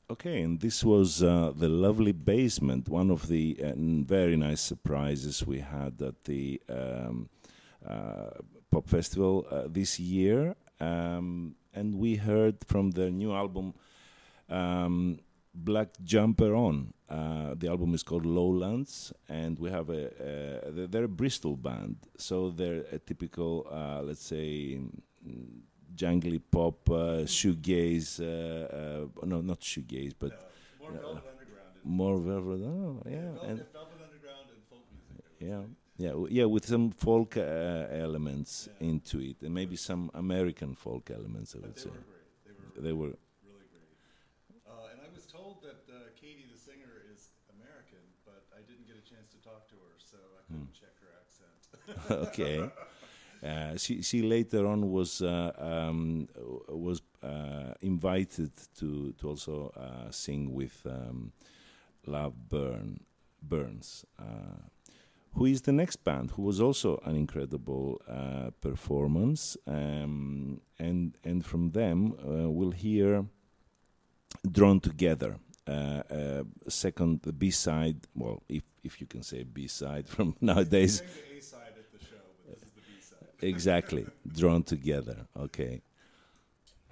Okay, and this was the lovely basement, one of the very nice surprises we had at the uh, pop festival this year. And we heard from their new album, Black Jumper On. The album is called Lowlands, and we have they're a Bristol band, so they're a typical, let's say, jangly pop, shoegaze. No, not shoegaze, but More Velvet Underground. more velvet. Oh, yeah, and Velvet Underground and folk music. yeah, yeah, with some folk elements into it, and maybe some American folk elements. I would But they say were great. they were. Really great. And I was told that Katie, the singer, is American, but I didn't get a chance to talk to her, so I couldn't check her accent. Okay. She later on was invited to also sing with Love Burns, who is the next band, who was also an incredible performance, and from them we'll hear Drawn Together. Second, the B side. Well, if you can say B side from nowadays. The A side at the show, but this is the B side. Exactly, Drawn Together. Okay.